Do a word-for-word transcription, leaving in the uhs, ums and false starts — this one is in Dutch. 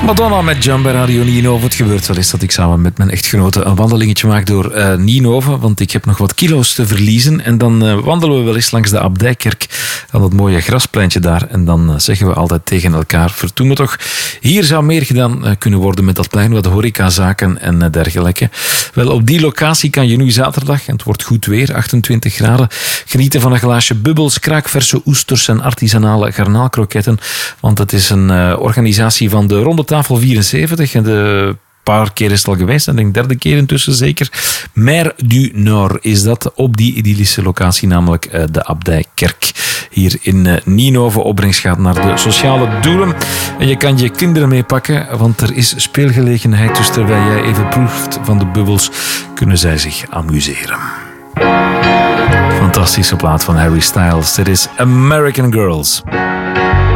Madonna met Jump bij Radio Nienhoven. Het gebeurt wel eens dat ik samen met mijn echtgenote een wandelingetje maak door uh, Nienhoven, want ik heb nog wat kilo's te verliezen. En dan uh, wandelen we wel eens langs de Abdijkerk aan dat mooie graspleintje daar. En dan uh, zeggen we altijd tegen elkaar, verdoe me toch, hier zou meer gedaan uh, kunnen worden met dat plein, wat horecazaken en uh, dergelijke. Wel, op die locatie kan je nu zaterdag, en het wordt goed weer, achtentwintig graden, genieten van een glaasje bubbels, kraakverse oesters en artisanale garnaalkroketten. Want het is een uh, organisatie van de Ronde Tafel vierenzeventig en de paar keer is het al geweest, en ik denk derde keer intussen zeker. Mer du Nord is dat, op die idyllische locatie, namelijk uh, de Abdijkerk. Hier in uh, Nienhoven. Opbrengst gaat naar de sociale doelen. En je kan je kinderen meepakken, want er is speelgelegenheid. Dus terwijl jij even proeft van de bubbels, kunnen zij zich amuseren. Fantastische plaat van Harry Styles. Dit is American Girls.